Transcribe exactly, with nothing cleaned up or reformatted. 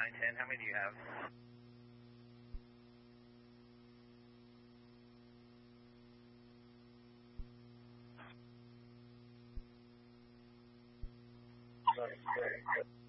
nine ten, how many do you have? Sorry, sorry.